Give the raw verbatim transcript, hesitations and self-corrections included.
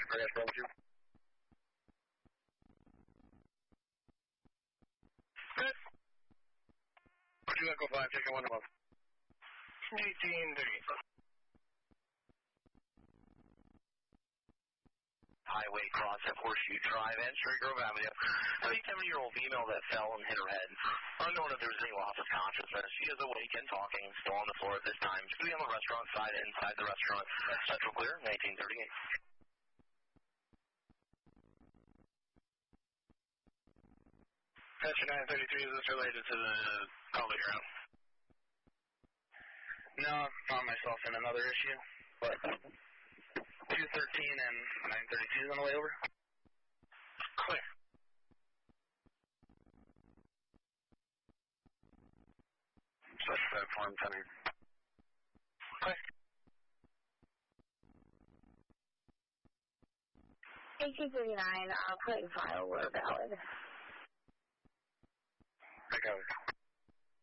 dash one two. Good. two Echo five, taking one above. eighteen thirty. Highway cross at Horseshoe Drive and Cherry Grove Avenue. A seventy-year-old female that fell and hit her head. Unknown if there was any loss of consciousness. She is awake and talking, still on the floor at this time. She could be on the restaurant side, inside the restaurant. Central clear, eighteen thirty-eight. Attention nine thirty-three, is this related to the call that you're on? No, I found myself in another issue, but two thirteen and nine thirty-two is on the way over. Clear. Suspect form center. Clear. eighteen thirty-nine, uh, plate and file were valid. I got it.